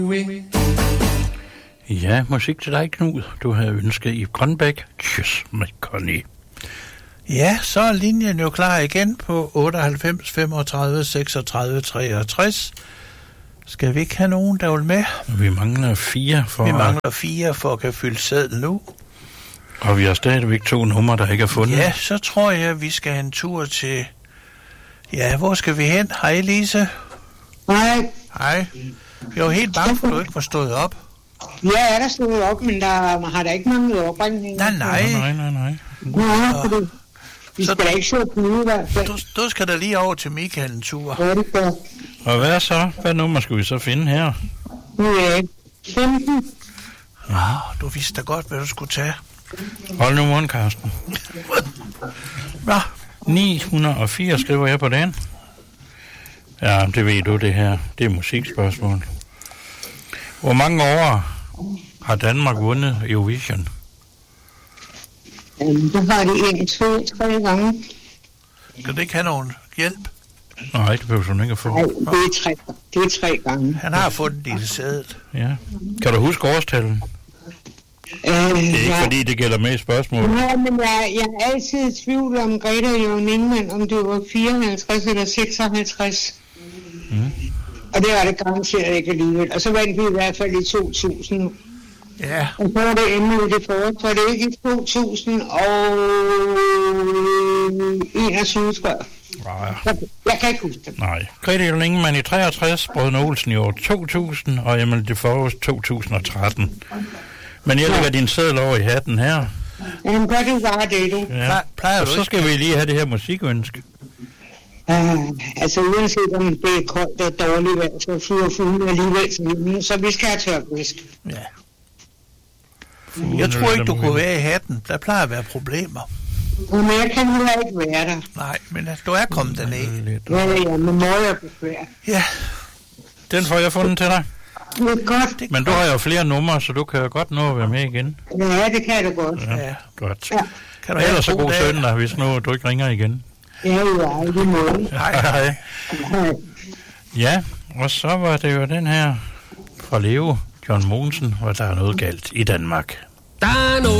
Ja, musik til dig, Knud. Du havde ønsket i Grønbæk. Tjøs med Connie. Ja, så er linjen jo klar igen på 98 35 36 63. Skal vi ikke have nogen, der vil med? Vi mangler 4 for... Vi mangler 4 for at kan fylde sædel nu. Og vi har stadigvæk 2 numre, der ikke er fundet. Ja, så tror jeg, vi skal have en tur til... Ja, hvor skal vi hen? Hej, Lise. Nej. Hej. Jeg var helt bange for, at du ikke var stået op. Ja, der stod op, men der har der ikke manglet opringning. Nej. Ja, vi skal da ikke se på nu i hvert fald. Du skal da lige over til Michael en tur. Ja, det gør. Og hvad så? Hvad nummer skal vi så finde her? Ja, 15. Du vidste da godt, hvad du skulle tage. Hold nu munden, Karsten. Nå. 904 skriver jeg på den. Ja, det ved du, det her. Det er musikspørgsmål. Hvor mange år har Danmark vundet Eurovision? Det har de 1, 2, 3 gange. Kan det ikke have nogen hjælp? Nej, det behøver du ikke at få. Nej, det er 3 gange. Han har fundet en lille sædel. Ja. Kan du huske årstallet? Det er ikke fordi, det gælder med i spørgsmålet. Nej, men jeg er altid i tvivl om Greta Jørgen Ingemann, om det var 54 eller 56. Og det var det garanteret ikke alligevel. Og så vandt vi i hvert fald i 2000. Ja. Og så var det endnu det forrige, for det er ikke i 2021, tror jeg. Jeg kan ikke huske det. Nej. Greta Jørgen Ingemann i 63, Brødrene Olsen i år 2000, og Emil DeForest 2013. Men jeg lægger din seddel over i hatten her. Jamen, gør det bare det, du. Ja. Plejer og du så skal vi lige have det her musikønske. Altså uanset om det er koldt og dårligt vejr, så flyver fugle alligevel til himlen, så vi skal have tørfisk. Ja. Jeg tror ikke, du kunne være i hatten. Der plejer at være problemer. Men jeg kan heller ikke være der. Nej, men du er kommet derned. Ja, men må jeg besvær. Ja. Den får jeg fundet til dig. Det er godt. Men du har jo flere numre, så du kan jo godt nå at være med igen. Ja, det kan du godt. Ja, godt. Ja. Kan du ellers så god søndag, hvis nu du ikke ringer igen. Ja, det må jeg. Hej. Ja, og så var det jo den her fra Leo, John Mogensen, hvor der er noget galt i Danmark. Der er noget